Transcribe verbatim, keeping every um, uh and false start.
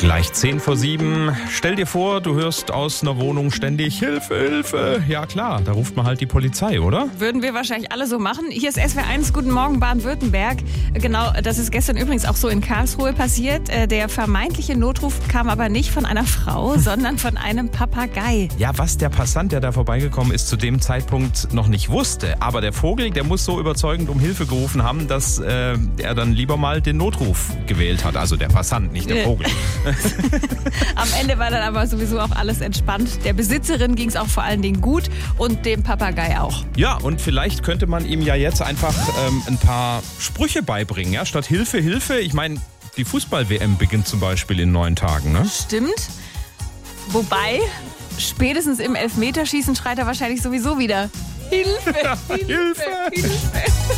Gleich zehn vor sieben. Stell dir vor, du hörst aus einer Wohnung ständig Hilfe, Hilfe. Ja klar, da ruft man halt die Polizei, oder? Würden wir wahrscheinlich alle so machen. Hier ist S W R eins, guten Morgen Baden-Württemberg. Genau, das ist gestern übrigens auch so in Karlsruhe passiert. Der vermeintliche Notruf kam aber nicht von einer Frau, sondern von einem Papagei. Ja, was der Passant, der da vorbeigekommen ist, zu dem Zeitpunkt noch nicht wusste. Aber der Vogel, der muss so überzeugend um Hilfe gerufen haben, dass äh, er dann lieber mal den Notruf gewählt hat. Also der Passant, nicht der Vogel. Am Ende war dann aber sowieso auch alles entspannt. Der Besitzerin ging es auch vor allen Dingen gut und dem Papagei auch. Ja, und vielleicht könnte man ihm ja jetzt einfach ähm, ein paar Sprüche beibringen. Ja? Statt Hilfe, Hilfe. Ich meine, die Fußball-W M beginnt zum Beispiel in neun Tagen. Ne? Stimmt. Wobei, spätestens im Elfmeterschießen schreit er wahrscheinlich sowieso wieder Hilfe, Hilfe, Hilfe. Hilfe.